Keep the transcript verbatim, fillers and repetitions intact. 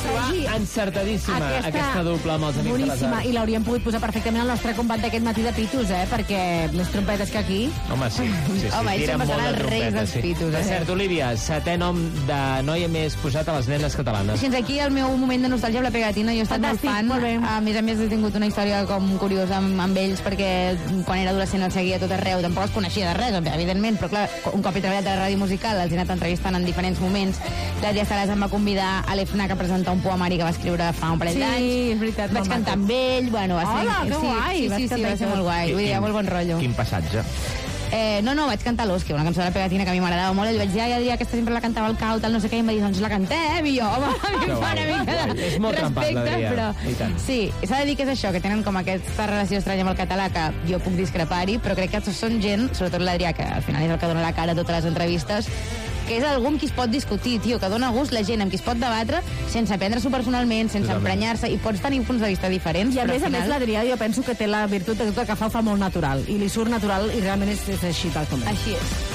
trobar encertadíssima aquesta, aquesta dupla amb els Amics de les boníssima, Arts. i l'hauríem pogut posar perfectament al nostre combat d'aquest matí de pitos, eh? Perquè més trompetes que aquí... Home, sí. sí, sí Home, ells tiren són molt bastant de els reis trompeta, dels sí. pitos, eh? Per cert, Olivia, setè nom de noia més posat a les nenes catalanes. Fins aquí el meu moment de nostàlgia amb la pegatina. Jo he estat Fantàstic, molt fan. molt bé. A més a més, he tingut una història com curiosa amb, amb ells, perquè quan era adolescent els seguia a tot arreu. Tampoc els coneixia de res, evidentment, però clar, un cop he treballat a la ràdio musical, els he anat entrevistant en diferents moments. L'Adrià Salas em va convidar a l'E F N A C a presentar un poemari que va escriure fa un parell Sí, d'anys. és veritat, Vaig molt cantar maco. amb ell, bueno, va ser... Hola, que sí, guai, Sí, vas sí, sí, cantar va ser tot. molt guai. Vull dir, hi ha molt bon rotllo. Quin passatge. Eh, no, no, vaig cantar l'Osque, una cançó de la pegatina que a mi m'agradava molt. I vaig dir, ai, Adrià, aquesta sempre la cantava el Cau, tal, no sé què, i em va dir, doncs la cantem, i jo, home, a mi em fa una mica de És molt trempat, respecte, l'Adrià. però... I tant. Sí, s'ha de dir que és això, que tenen com aquesta relació estranya amb el català, que jo puc discrepar-hi, però crec que són gent, sobretot l'Adrià, que al final és el que dona la cara a totes les entrevistes, que és algú amb qui es pot discutir, tio, que dona gust la gent amb qui es pot debatre sense prendre-s'ho personalment, sense Totalment. emprenyar-se, i pots tenir punts de vista diferents, I a però més al a més final... l'Adrià jo penso que té la virtut de que tot el que fa ho fa molt natural, i li surt natural i realment és, és així tal com és. Així és.